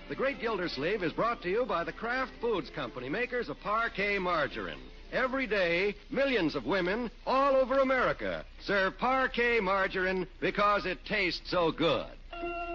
The Great Gildersleeve is brought to you by the Kraft Foods Company, makers of Parquet margarine. Every day, millions of women all over America serve Parquet margarine because it tastes so good.